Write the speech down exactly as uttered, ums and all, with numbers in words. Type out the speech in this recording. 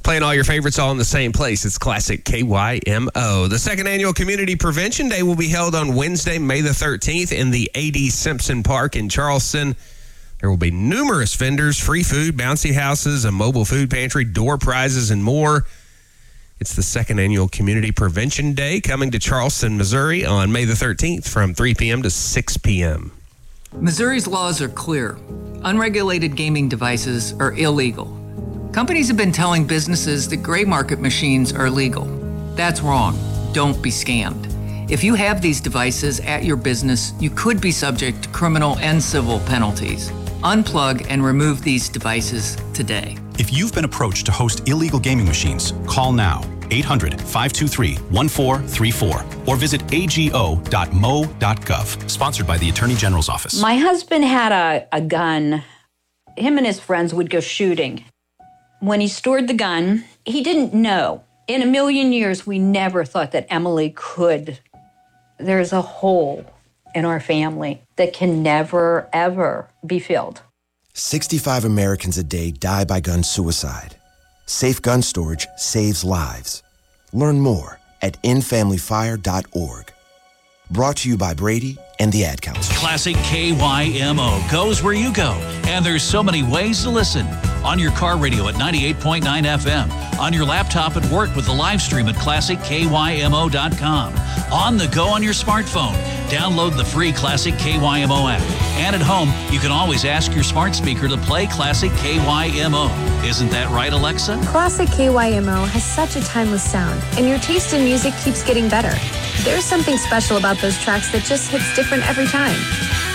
Playing all your favorites all in the same place. It's Classic K Y M O. The second annual Community Prevention Day will be held on Wednesday, May the thirteenth in the A D Simpson Park in Charleston. There will be numerous vendors, free food, bouncy houses, a mobile food pantry, door prizes, and more. It's the second annual Community Prevention Day coming to Charleston, Missouri on May the thirteenth from three p.m. to six p.m. Missouri's laws are clear. Unregulated gaming devices are illegal. Companies have been telling businesses that gray market machines are legal. That's wrong. Don't be scammed. If you have these devices at your business, you could be subject to criminal and civil penalties. Unplug and remove these devices today. If you've been approached to host illegal gaming machines, call now. eight hundred, five two three, one four three four or visit a g o dot m o dot gov. Sponsored by the Attorney General's Office. My husband had a, a gun. Him and his friends would go shooting. When he stored the gun, he didn't know. In a million years, we never thought that Emily could. There's a hole in our family that can never, ever be filled. sixty-five Americans a day die by gun suicide. Safe Gun Storage saves lives. Learn more at end family fire dot org. Brought to you by Brady and the Ad Council. Classic K Y M O goes where you go, and there's so many ways to listen. On your car radio at ninety-eight point nine F M, on your laptop at work with the live stream at classic K Y M O dot com, on the go on your smartphone. Download the free Classic K Y M O app. And at home, you can always ask your smart speaker to play Classic K Y M O. Isn't that right, Alexa? Classic K Y M O has such a timeless sound, and your taste in music keeps getting better. There's something special about those tracks that just hits different every time.